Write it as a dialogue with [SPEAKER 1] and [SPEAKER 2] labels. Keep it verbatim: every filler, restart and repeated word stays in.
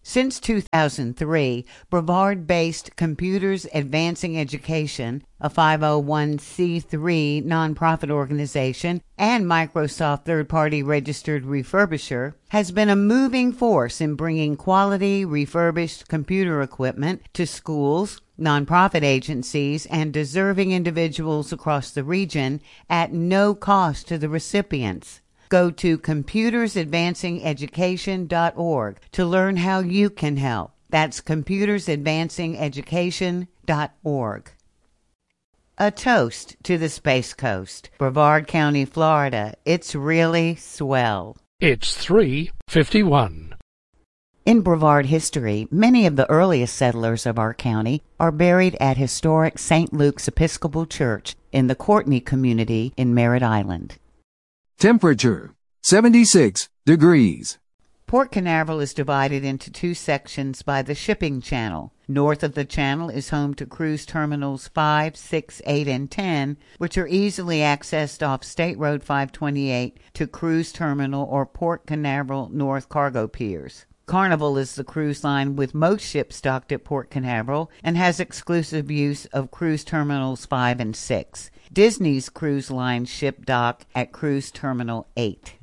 [SPEAKER 1] Since two thousand three, Brevard-based Computers Advancing Education, a five oh one c three nonprofit organization and Microsoft third-party registered refurbisher, has been a moving force in bringing quality refurbished computer equipment to schools, nonprofit agencies, and deserving individuals across the region at no cost to the recipients. Go to computers advancing education dot org to learn how you can help. That's computers advancing education dot org. A toast to the Space Coast, Brevard County, Florida. It's really swell.
[SPEAKER 2] It's three fifty-one.
[SPEAKER 1] In Brevard history, many of the earliest settlers of our county are buried at historic Saint Luke's Episcopal Church in the Courtney community in Merritt Island.
[SPEAKER 3] Temperature, seventy-six degrees.
[SPEAKER 1] Port Canaveral is divided into two sections by the shipping channel. North of the channel is home to cruise terminals five, six, eight, and ten, which are easily accessed off State Road five twenty-eight to Cruise Terminal or Port Canaveral North cargo piers. Carnival is the cruise line with most ships docked at Port Canaveral and has exclusive use of cruise terminals five and six. Disney's cruise line ship dock at Cruise Terminal eight.